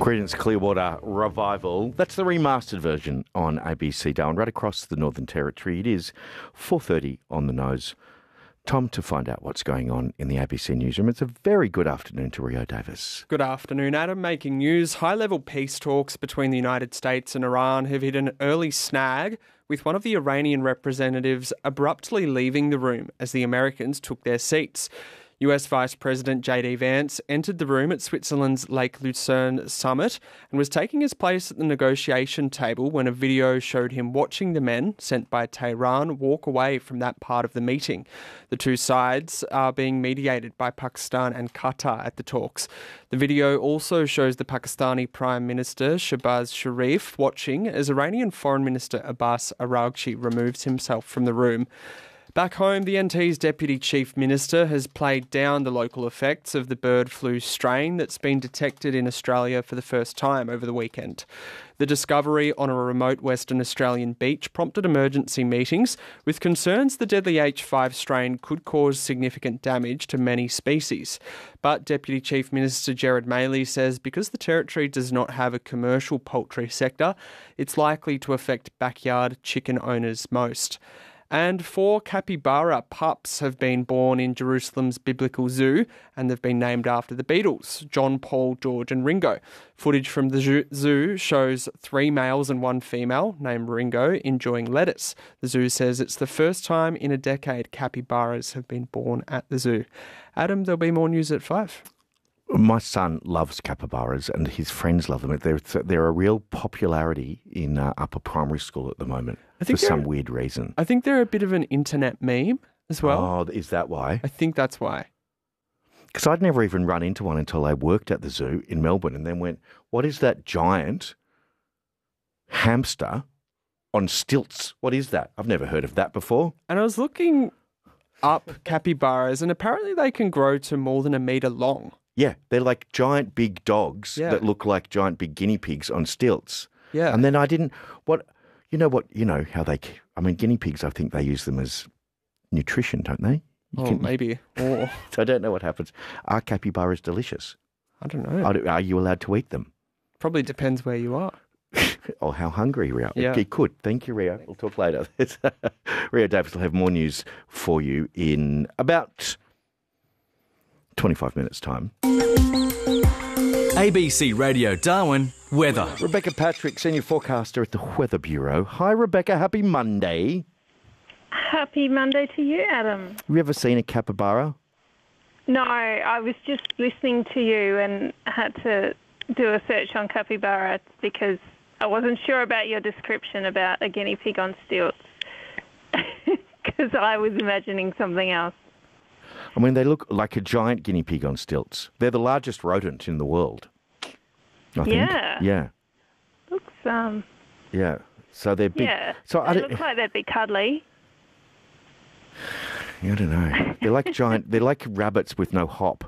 Creedence Clearwater Revival. That's the remastered version on ABC Darwin, right across the Northern Territory. It is 4:30 on the nose. Time to find out what's going on in the ABC newsroom. It's a very good afternoon to Rio Davis. Good afternoon, Adam. Making news, high-level peace talks between the United States and Iran have hit an early snag, with one of the Iranian representatives abruptly leaving the room as the Americans took their seats. US Vice President J.D. Vance entered the room at Switzerland's Lake Lucerne summit and was taking his place at the negotiation table when a video showed him watching the men sent by Tehran walk away from that part of the meeting. The two sides are being mediated by Pakistan and Qatar at the talks. The video also shows the Pakistani Prime Minister Shehbaz Sharif watching as Iranian Foreign Minister Abbas Araghchi removes himself from the room. Back home, the NT's Deputy Chief Minister has played down the local effects of the bird flu strain that's been detected in Australia for the first time over the weekend. The discovery on a remote Western Australian beach prompted emergency meetings with concerns the deadly H5 strain could cause significant damage to many species. But Deputy Chief Minister Gerard Maley says because the Territory does not have a commercial poultry sector, it's likely to affect backyard chicken owners most. And 4 capybara pups have been born in Jerusalem's Biblical Zoo, and they've been named after the Beatles, John, Paul, George and Ringo. Footage from the zoo shows 3 males and 1 female, named Ringo, enjoying lettuce. The zoo says it's the first time in a decade capybaras have been born at the zoo. Adam, there'll be more news at 5. My son loves capybaras and his friends love them. They're a real popularity in upper primary school at the moment for some weird reason. I think they're a bit of an internet meme as well. Oh, is that why? I think that's why. Because I'd never even run into one until I worked at the zoo in Melbourne and then went, what is that giant hamster on stilts? What is that? I've never heard of that before. And I was looking up capybaras and apparently they can grow to more than 1 metre long. Yeah, they're like giant big dogs that look like giant big guinea pigs on stilts. Yeah. And then guinea pigs, I think they use them as nutrition, don't they? Maybe. Or So I don't know what happens. Are capybaras delicious? I don't know. Are you allowed to eat them? Probably depends where you are. Oh, how hungry, Rio. Yeah. It could. Thank you, Rio. We'll talk later. Rio Davis will have more news for you in about 25 minutes' time. ABC Radio Darwin, weather. Rebecca Patrick, senior forecaster at the Weather Bureau. Hi, Rebecca. Happy Monday. Happy Monday to you, Adam. Have you ever seen a capybara? No, I was just listening to you and had to do a search on capybara because I wasn't sure about your description about a guinea pig on stilts because I was imagining something else. I mean, they look like a giant guinea pig on stilts. They're the largest rodent in the world, I think. Yeah. Looks, Yeah. So they're big. Yeah. So they look like they'd be cuddly. I don't know. They're like giant. They're like rabbits with no hop.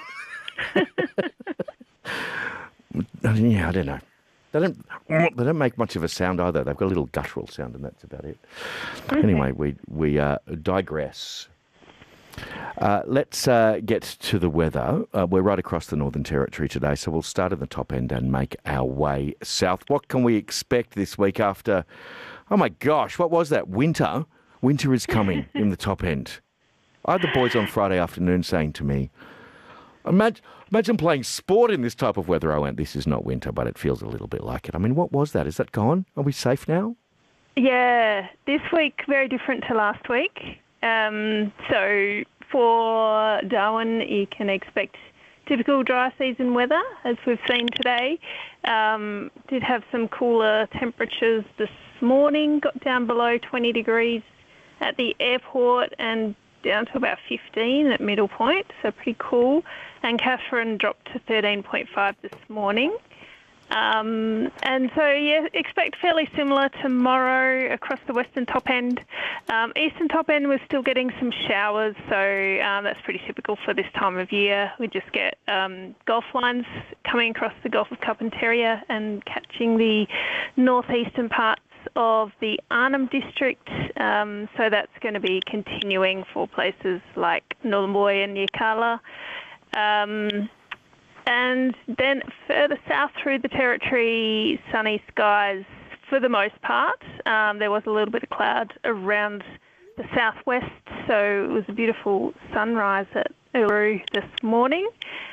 Yeah, I don't know. They don't make much of a sound either. They've got a little guttural sound, and that's about it. Okay. Anyway, we digress. Let's get to the weather. We're right across the Northern Territory today, so we'll start at the top end and make our way south. What can we expect this week after, oh my gosh, what was that? Winter? Winter is coming in the top end. I had the boys on Friday afternoon saying to me, imagine playing sport in this type of weather. I went, this is not winter, but it feels a little bit like it. I mean, what was that? Is that gone? Are we safe now? Yeah, this week very different to last week. So for Darwin, you can expect typical dry season weather, as we've seen today. Did have some cooler temperatures this morning, got down below 20 degrees at the airport and down to about 15 at Middle Point, so pretty cool. And Katherine dropped to 13.5 this morning. And so, yeah, expect fairly similar tomorrow across the western top end. Eastern top end, we're still getting some showers, so that's pretty typical for this time of year. We just get Gulf lines coming across the Gulf of Carpentaria and catching the northeastern parts of the Arnhem District. So that's going to be continuing for places like Nhulunbuy and Yirrkala. And then further south through the territory, sunny skies for the most part. There was a little bit of cloud around the southwest, so it was a beautiful sunrise at Uluru this morning.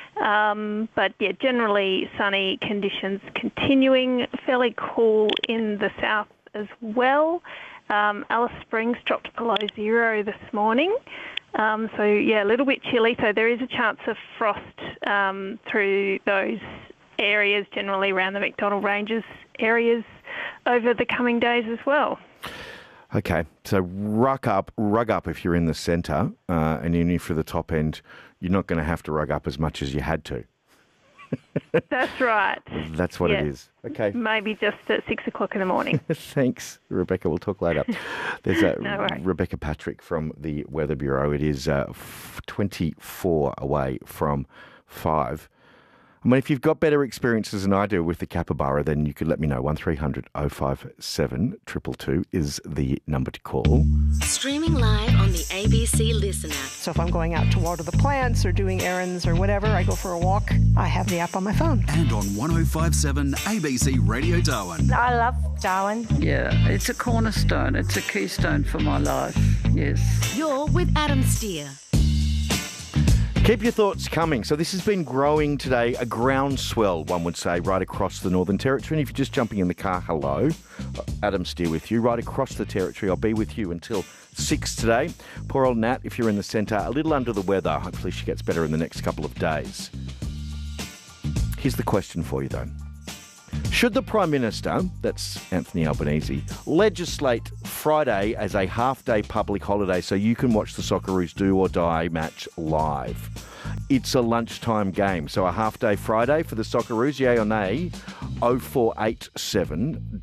But yeah, generally sunny conditions continuing, fairly cool in the south as well. Alice Springs dropped below zero this morning. So yeah, a little bit chilly, so there is a chance of frost through those areas, generally around the McDonnell Ranges areas over the coming days as well. Okay, so rug up if you're in the centre, and even if you're the top end, you're not going to have to rug up as much as you had to. That's right. That's what it is. Okay. Maybe just at 6 o'clock in the morning. Thanks, Rebecca. We'll talk later. There's No worries. Rebecca Patrick from the Weather Bureau. It is 24 away from 5. I mean, if you've got better experiences than I do with the capybara, then you could let me know. 1300 057 222 is the number to call. Streaming live on the ABC Listen app. So if I'm going out to water the plants or doing errands or whatever, I go for a walk, I have the app on my phone. And on 1057 ABC Radio Darwin. I love Darwin. Yeah, it's a cornerstone. It's a keystone for my life, yes. You're with Adam Steer. Keep your thoughts coming. So this has been growing today, a groundswell, one would say, right across the Northern Territory. And if you're just jumping in the car, hello. Adam Steer with you. Right across the Territory, I'll be with you until 6 today. Poor old Nat, if you're in the centre, a little under the weather. Hopefully she gets better in the next couple of days. Here's the question for you, though. Should the Prime Minister, that's Anthony Albanese, legislate Friday as a half-day public holiday so you can watch the Socceroos do or die match live? It's a lunchtime game, so a half-day Friday for the Socceroos, yay or nay? 0487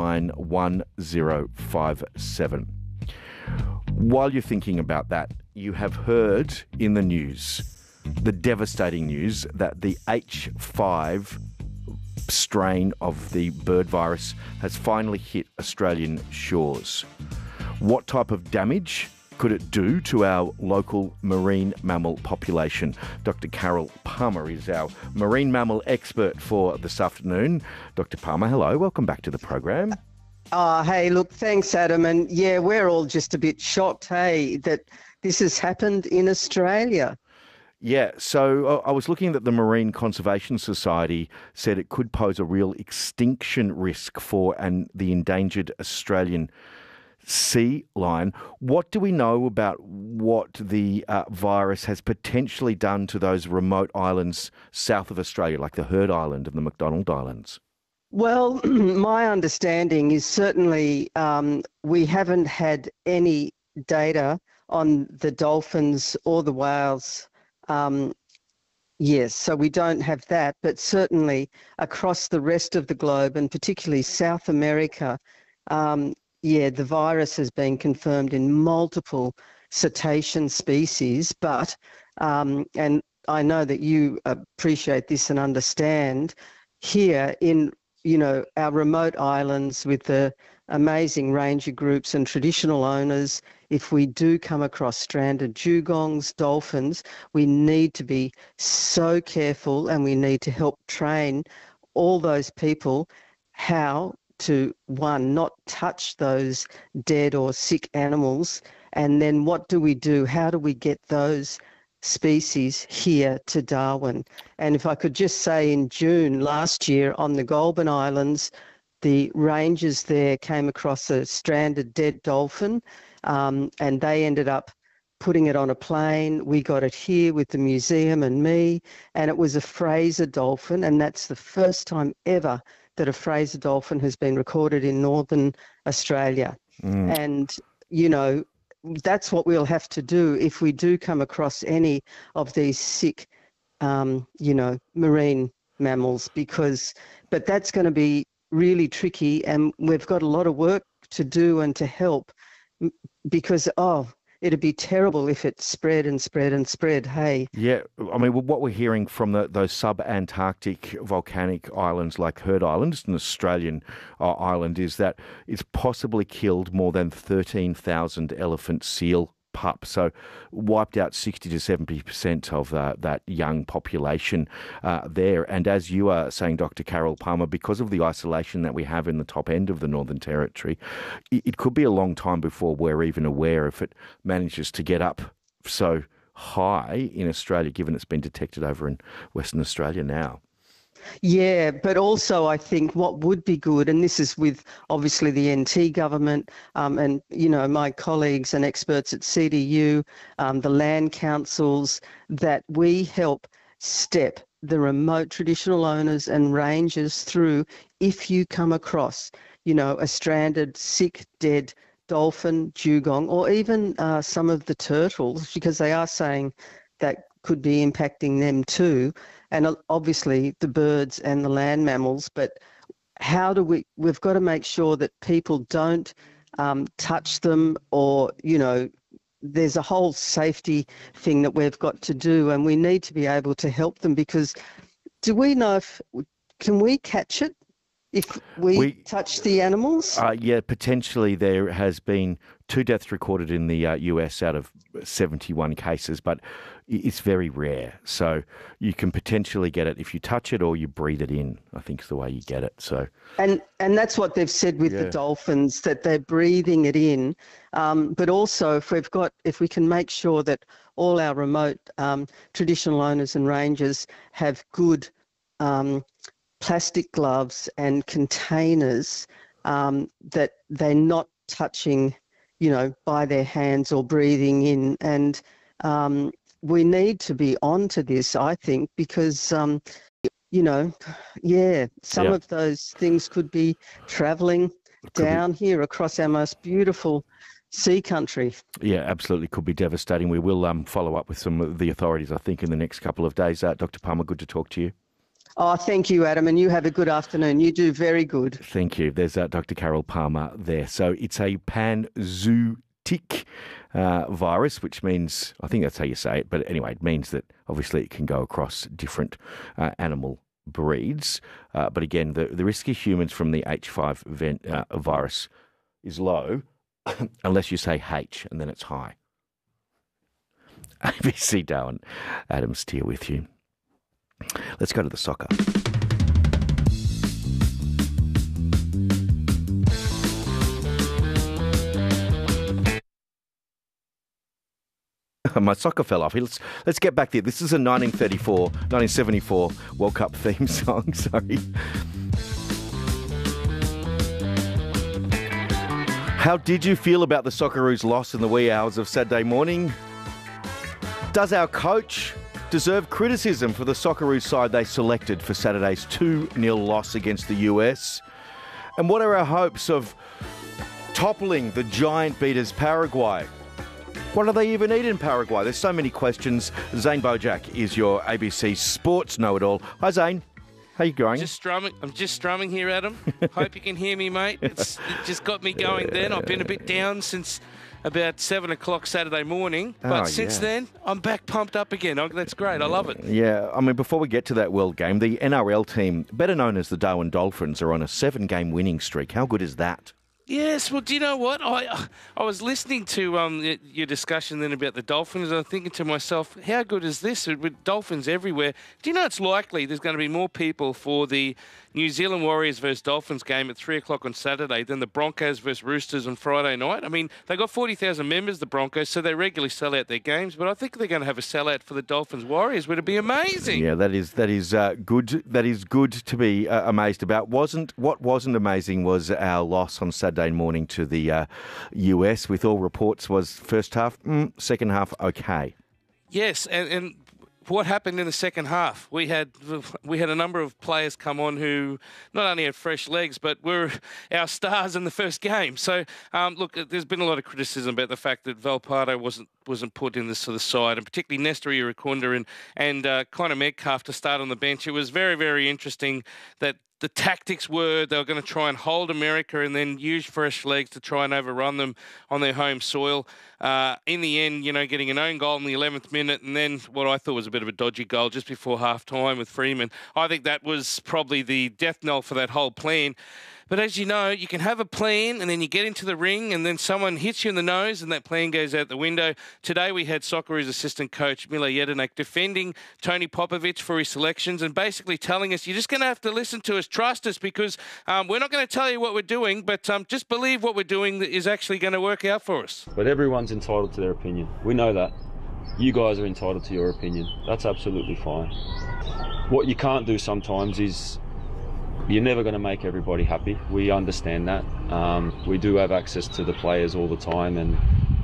991057. While you're thinking about that, you have heard in the news, the devastating news, that the H5 strain of the bird virus has finally hit Australian shores. What type of damage could it do to our local marine mammal population? Dr. Carol Palmer is our marine mammal expert for this afternoon. Dr. Palmer, hello. Welcome back to the program. Hey, look, thanks, Adam. And yeah, we're all just a bit shocked, hey, that this has happened in Australia. Yeah, so I was looking at the Marine Conservation Society said it could pose a real extinction risk for the endangered Australian sea lion. What do we know about what the virus has potentially done to those remote islands south of Australia, like the Heard Island and the McDonald Islands? Well, my understanding is certainly we haven't had any data on the dolphins or the whales. Yes, so we don't have that, but certainly across the rest of the globe and particularly South America, the virus has been confirmed in multiple cetacean species, but, and I know that you appreciate this and understand, here in, our remote islands with the amazing ranger groups and traditional owners, if we do come across stranded dugongs, dolphins, we need to be so careful and we need to help train all those people how to, one, not touch those dead or sick animals, and then what do we do? How do we get those species here to Darwin? And if I could just say, in June last year on the Goulburn Islands, the rangers there came across a stranded dead dolphin, and they ended up putting it on a plane. We got it here with the museum and me, and it was a Fraser dolphin, and that's the first time ever that a Fraser dolphin has been recorded in Northern Australia. And, that's what we'll have to do if we do come across any of these sick, marine mammals, but that's going to be really tricky, and we've got a lot of work to do and to help, because it'd be terrible if it spread and spread and spread. Hey, yeah, I mean, what we're hearing from those sub-Antarctic volcanic islands like Heard Island, it's an Australian island, is that it's possibly killed more than 13,000 elephant seal pup. So wiped out 60 to 70% of that young population there. And as you are saying, Dr. Carol Palmer, because of the isolation that we have in the top end of the Northern Territory, it could be a long time before we're even aware if it manages to get up so high in Australia, given it's been detected over in Western Australia now. Yeah, but also I think what would be good, and this is with obviously the NT government and, you know, my colleagues and experts at CDU, the land councils, that we help step the remote traditional owners and rangers through if you come across, you know, a stranded, sick, dead dolphin, dugong, or even some of the turtles, because they are saying that could be impacting them too. And obviously the birds and the land mammals, but how do we've got to make sure that people don't touch them, or, you know, there's a whole safety thing that we've got to do, and we need to be able to help them, because do we know can we catch it if we touch the animals? Yeah, potentially there has been 2 deaths recorded in the US out of 71 cases, but it's very rare. So you can potentially get it if you touch it or you breathe it in, I think is the way you get it. So And that's what they've said with the dolphins, that they're breathing it in. But also if we can make sure that all our remote traditional owners and rangers have good plastic gloves and containers that they're not touching, you know, by their hands or breathing in. And we need to be on to this, I think, because, you know, some of those things could be travelling down here across our most beautiful sea country. Yeah, absolutely. Could be devastating. We will follow up with some of the authorities, I think, in the next couple of days. Dr. Palmer, good to talk to you. Oh, thank you, Adam, and you have a good afternoon. You do very good. Thank you. There's Dr. Carol Palmer there. So it's a panzootic virus, which means, I think that's how you say it, but anyway, it means that obviously it can go across different animal breeds. But again, the risk of humans from the H5 virus is low, unless you say H, and then it's high. ABC Darwin, Adam Steer with you. Let's go to the soccer. My soccer fell off. Let's get back there. This is a 1974 World Cup theme song. Sorry. How did you feel about the Socceroos' loss in the wee hours of Saturday morning? Does our coach deserve criticism for the Socceroos side they selected for Saturday's 2-0 loss against the US? And what are our hopes of toppling the giant beaters Paraguay? What do they even eat in Paraguay? There's so many questions. Zane Bojack is your ABC Sports know-it-all. Hi, Zane. How you going? I'm just strumming here, Adam. Hope you can hear me, mate. It just got me going then. I've been a bit down since about 7 o'clock Saturday morning. But since then, I'm back pumped up again. That's great. I love it. Yeah, I mean, before we get to that World game, the NRL team, better known as the Darwin Dolphins, are on a 7-game winning streak. How good is that? Yes, well, do you know what? I was listening to your discussion then about the Dolphins, and I'm thinking to myself, how good is this? With Dolphins everywhere, do you know it's likely there's going to be more people for the New Zealand Warriors versus Dolphins game at 3 o'clock on Saturday than the Broncos versus Roosters on Friday night? I mean, they got 40,000 members, the Broncos, so they regularly sell out their games, but I think they're going to have a sellout for the Dolphins Warriors. Would it be amazing? Yeah, that is good. That is good to be amazed about. What wasn't amazing was our loss on Saturday morning to the US, with all reports was first half, second half, okay. Yes, and what happened in the second half? We had a number of players come on who not only had fresh legs, but were our stars in the first game. So, look, there's been a lot of criticism about the fact that Valpardo wasn't put in the side, and particularly Nestor Irankunda and Connor Metcalf to start on the bench. It was very, very interesting that the tactics were they were going to try and hold America and then use fresh legs to try and overrun them on their home soil. In the end, getting an own goal in the 11th minute and then what I thought was a bit of a dodgy goal just before half-time with Freeman. I think that was probably the death knell for that whole plan. But as you know, you can have a plan and then you get into the ring and then someone hits you in the nose and that plan goes out the window. Today we had Socceroos assistant coach Milo Jedinak defending Tony Popovic for his selections and basically telling us, you're just going to have to listen to us, trust us, because we're not going to tell you what we're doing, but just believe what we're doing is actually going to work out for us. But everyone's entitled to their opinion. We know that. You guys are entitled to your opinion. That's absolutely fine. What you can't do sometimes is, you're never going to make everybody happy. We understand that. We do have access to the players all the time, and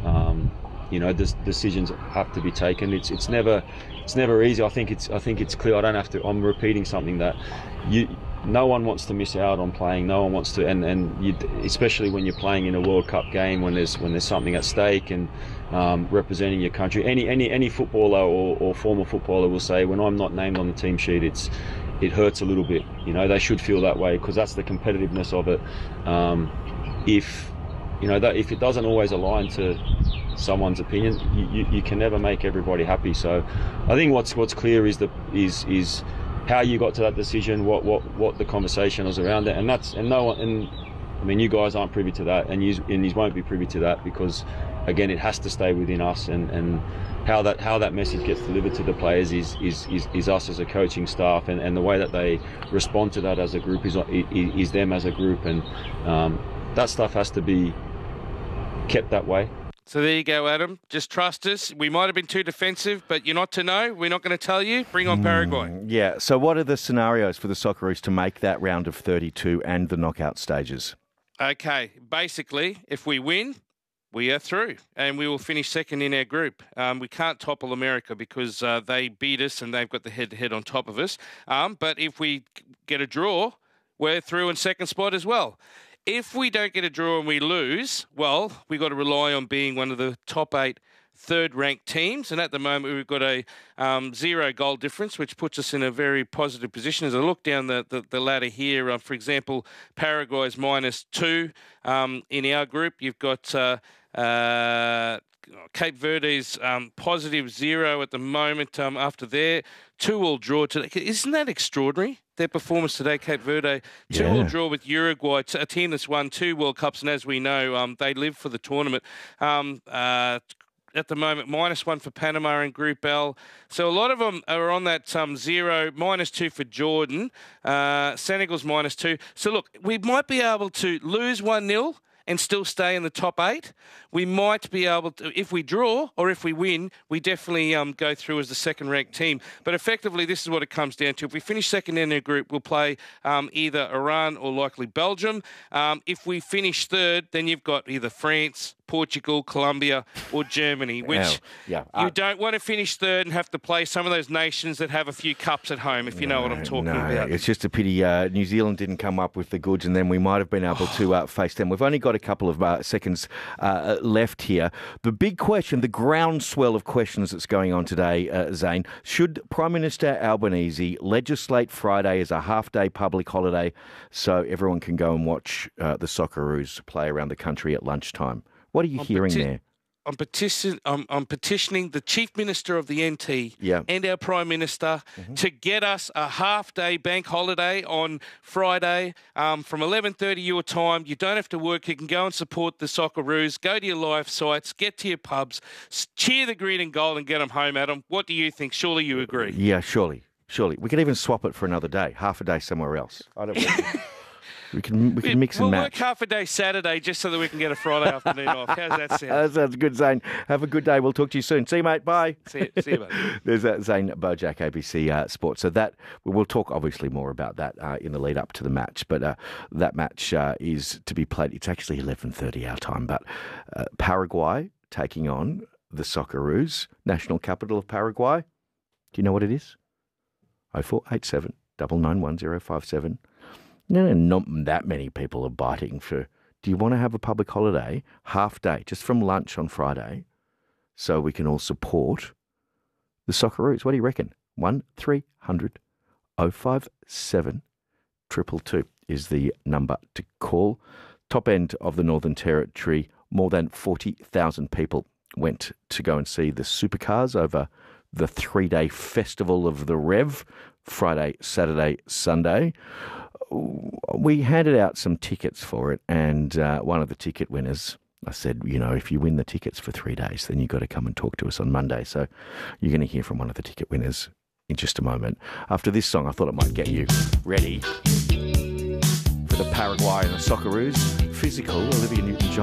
decisions have to be taken. It's never easy. I think it's clear. I don't have to. I'm repeating something that no one wants to miss out on playing. No one wants to, especially when you're playing in a World Cup game when there's something at stake and representing your country. Any footballer or former footballer will say, when I'm not named on the team sheet, it hurts a little bit. They should feel that way because that's the competitiveness of it. If it doesn't always align to someone's opinion, you can never make everybody happy. So I think what's clear is how you got to that decision, what the conversation was around it, you guys aren't privy to that, and you won't be privy to that because, again, it has to stay within us, and how that message gets delivered to the players is us as a coaching staff, and the way that they respond to that as a group is them as a group, and that stuff has to be kept that way. So there you go, Adam. Just trust us. We might have been too defensive, but you're not to know. We're not going to tell you. Bring on Paraguay. Yeah. So what are the scenarios for the Socceroos to make that round of 32 and the knockout stages? Okay. Basically, if we win, we are through and we will finish second in our group. We can't topple America because they beat us and they've got the head-to-head on top of us. But if we get a draw, we're through in second spot as well. If we don't get a draw and we lose, well, we've got to rely on being one of the top 8 third-ranked teams. And at the moment, we've got a 0 goal difference, which puts us in a very positive position. As I look down the ladder here, for example, Paraguay's -2 in our group. You've got Cape Verde's +0 at the moment after their 2-2 draw today. Isn't that extraordinary? Their performance today, Cape Verde, 2-2 draw with Uruguay, a team that's won 2 World Cups, and as we know, they live for the tournament. At the moment, -1 for Panama in Group L. So a lot of them are on that 0, -2 for Jordan. Senegal's -2. So look, we might be able to lose 1-0 and still stay in the top 8. We might be able to, if we draw or if we win, we definitely go through as the second-ranked team. But effectively, this is what it comes down to. If we finish second in our group, we'll play either Iran or likely Belgium. If we finish third, then you've got either France, Portugal, Colombia or Germany, which you don't want to finish third and have to play some of those nations that have a few cups at home, if you know what I'm talking about. It's just a pity New Zealand didn't come up with the goods, and then we might have been able to face them. We've only got a couple of seconds left here. The big question, the groundswell of questions that's going on today, Zane, should Prime Minister Albanese legislate Friday as a half-day public holiday so everyone can go and watch the Socceroos play around the country at lunchtime? What are you hearing there? I'm petitioning the Chief Minister of the NT and our Prime Minister to get us a half-day bank holiday on Friday from 11:30 your time. You don't have to work. You can go and support the Socceroos. Go to your live sites. Get to your pubs. Cheer the green and gold and get them home, Adam. What do you think? Surely you agree. Yeah, surely. We could even swap it for another day, half a day somewhere else. I don't know. We can mix and match. We'll work half a day Saturday just so that we can get a Friday afternoon off. How's that sound? That sounds good, Zane. Have a good day. We'll talk to you soon. See you, mate. Bye. See you, mate. There's Zane Bojack, ABC Sports. So we'll talk obviously more about that in the lead up to the match. But that match is to be played. It's actually 11:30 our time. But Paraguay taking on the Socceroos, national capital of Paraguay. Do you know what it is? 0487 991 057. No, not that many people are biting for, do you want to have a public holiday, half day, just from lunch on Friday, so we can all support the Socceroos? What do you reckon? 1300 057 222 is the number to call. Top end of the Northern Territory, more than 40,000 people went to go and see the Supercars over the 3-day festival of the Rev, Friday, Saturday, Sunday. we handed out some tickets for it, and one of the ticket winners, I said, if you win the tickets for 3 days, then you've got to come and talk to us on Monday. So you're going to hear from one of the ticket winners in just a moment. After this song, I thought it might get you ready for the Paraguay and the Socceroos. Physical, Olivia Newton-John.